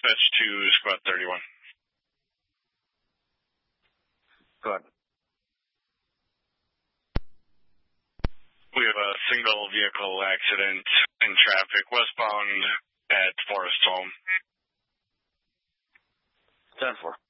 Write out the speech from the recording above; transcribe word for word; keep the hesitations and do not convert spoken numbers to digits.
Dispatch to Squad thirty-one. Go ahead. We have a single vehicle accident in traffic westbound at Forest Home. ten four.